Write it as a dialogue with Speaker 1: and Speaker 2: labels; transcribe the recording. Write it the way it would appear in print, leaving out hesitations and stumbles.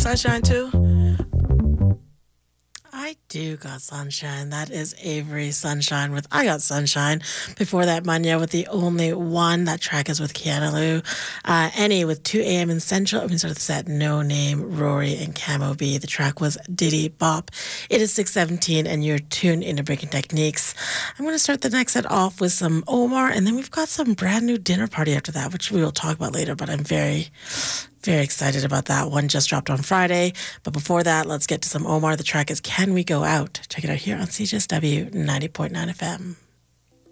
Speaker 1: sunshine too?
Speaker 2: I do got sunshine. That is Avery Sunshine with I Got Sunshine. Before that, Manya with The Only One. That track is with Keanu Lou. Annie with 2 a.m. in Central. We started the set No Name, Rory, and Camo B. The track was Diddy Bop. It is 6:17 and you're tuned into Breaking Techniques. I'm going to start the next set off with some Omar, and then we've got some brand new dinner party after that, which we will talk about later, but I'm very excited about that one. Just dropped on Friday. But before that, let's get to some Omar. The track is Can We Go Out? Check it out here on CJSW 90.9 FM.